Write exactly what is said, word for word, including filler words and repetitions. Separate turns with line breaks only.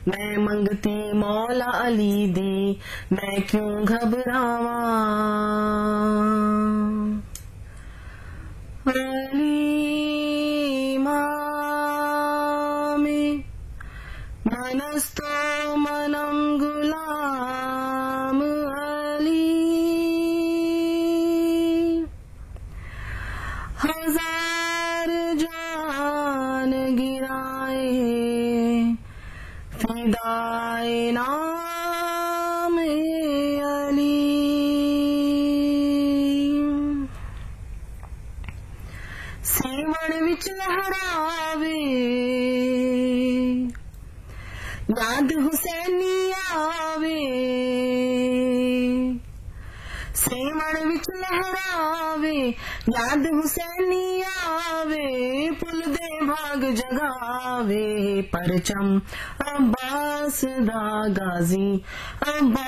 मैं मंगती मौला अली दी, मैं क्यों घबरावा। अली मामे मनस्तो मनम गुलाम अली, हजार जान गिराए फिदाए नाम अली। सीवण विच लहरावे याद हुसैनी आवे, सीवण विच लहरावे याद हुसैनी आवे, पुल दे भाग जगावे परचम अब्बास दा गाजी। अब्बास